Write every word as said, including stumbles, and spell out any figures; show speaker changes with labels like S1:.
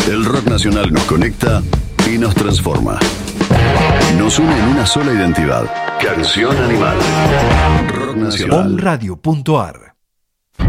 S1: El rock nacional nos conecta y nos transforma. Nos une en una sola identidad. Canción Animal. Rock nacional.
S2: om radio punto a r